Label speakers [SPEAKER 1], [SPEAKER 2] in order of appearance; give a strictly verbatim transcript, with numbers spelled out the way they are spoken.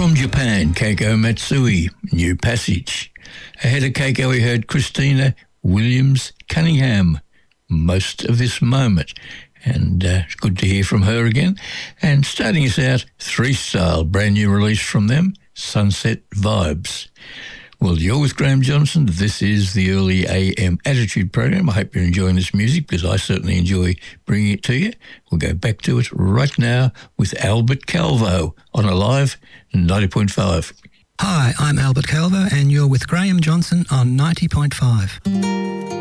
[SPEAKER 1] From Japan, Keiko Matsui, New Passage. Ahead of Keiko, we heard Christina Williams Cunningham, Most of This Moment. And uh, it's good to hear from her again. And starting us out, Three Style, brand new release from them, Sunset Vibes. Well, you're with Graham Johnson. This is the Early A M Attitude program. I hope you're enjoying this music because I certainly enjoy bringing it to you. We'll go back to it right now with Albert Calvo on Alive ninety point five.
[SPEAKER 2] Hi, I'm Albert Calvo and you're with Graham Johnson on ninety point five.